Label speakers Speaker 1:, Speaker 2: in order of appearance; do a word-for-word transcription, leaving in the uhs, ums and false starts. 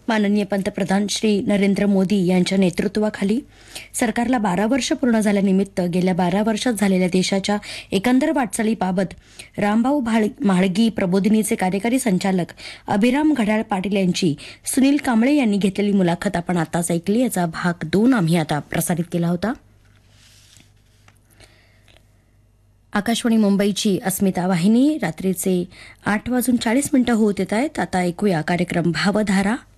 Speaker 1: माननीय पंतप्रधान श्री नरेंद्र मोदी यांच्या नेतृत्वाखाली सरकारला बारा वर्ष पूर्ण झाल्यानिमित्त गेल्या बारा वर्षात झालेल्या देशाच्या एकंदर वाटचालीबाबत रामभाऊ म्हाळगी प्रबोधिनीचे कार्यकारी संचालक अभिराम घड्याळ पाटील यांची सुनील कांबळे यांनी घेतलेली मुलाखत आपण आताच ऐकली. याचा भाग दोन आम्ही आता प्रसारित केला होता. आकाशवाणी मुंबईची अस्मिता वाहिनी रात्रीचे आठ वाजून चाळीस मिनिटं होत येत आहेत. आता ऐकूया कार्यक्रम भावधारा.